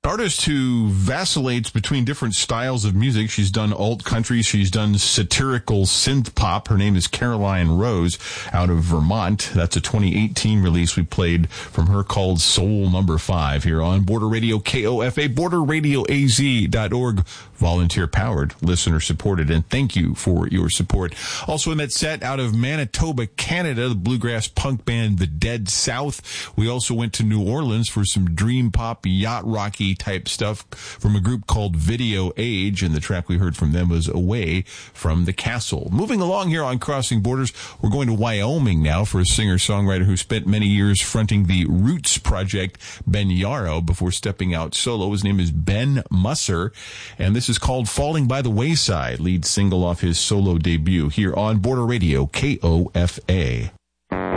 Artist who vacillates between different styles of music. She's done alt country. She's done satirical synth pop. Her name is Caroline Rose out of Vermont. That's a 2018 release we played from her called Soul Number 5 here on Border Radio KOFA, borderradioaz.org. Volunteer powered, listener supported, and thank you for your support. Also in that set out of Manitoba, Canada, the bluegrass punk band The Dead South. We also went to New Orleans for some dream pop, yacht rocky type stuff from a group called Video Age, and the track we heard from them was Away from the Castle. Moving along here on Crossing Borders, we're going to Wyoming now for a singer-songwriter who spent many years fronting the Roots project, Ben Yarrow, before stepping out solo. His name is Ben Musser, and this is called Falling by the Wayside, lead single off his solo debut here on Border Radio KOFA.